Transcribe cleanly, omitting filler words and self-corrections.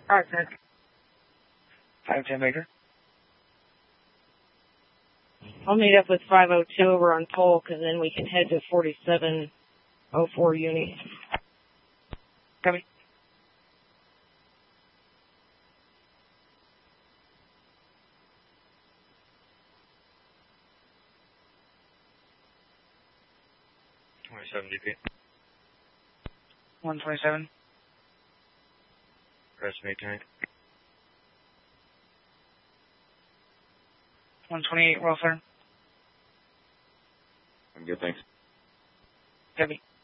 All right, sir. 510 Baker. I'll meet up with 502 over on Polk, and then we can head to 4704 Uni. Copy. DP. 127. Press me tonight. 128, welfare. I'm good, thanks. Copy.